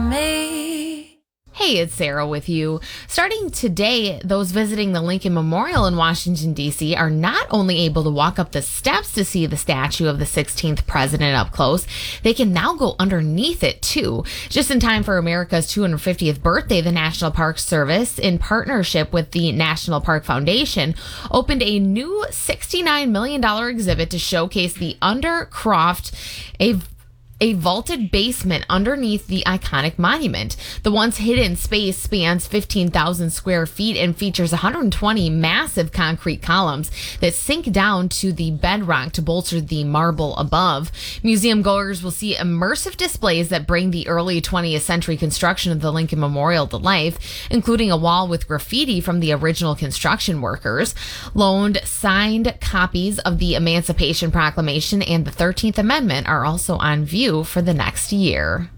me. Hey, it's Sarah with you. Starting today, those visiting the Lincoln Memorial in Washington, D.C. are not only able to walk up the steps to see the statue of the 16th president up close, they can now go underneath it too. Just in time for America's 250th birthday, the National Park Service, in partnership with the National Park Foundation, opened a new $69 million exhibit to showcase the Undercroft, a vaulted basement underneath the iconic monument. The once hidden space spans 15,000 square feet and features 120 massive concrete columns that sink down to the bedrock to bolster the marble above. Museum goers will see immersive displays that bring the early 20th century construction of the Lincoln Memorial to life, including a wall with graffiti from the original construction workers. Loaned signed copies of the Emancipation Proclamation and the 13th Amendment are also on view for the next year.